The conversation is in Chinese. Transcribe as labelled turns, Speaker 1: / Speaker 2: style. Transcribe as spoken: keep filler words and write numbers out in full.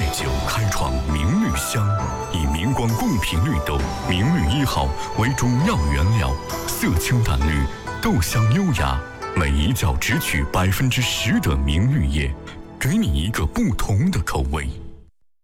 Speaker 1: 酒开创明绿香，以明光贡品绿豆明绿一号为主要原料，色清淡绿，豆香优雅，每一角只取百分之十的明绿叶，给你一个不同的口味。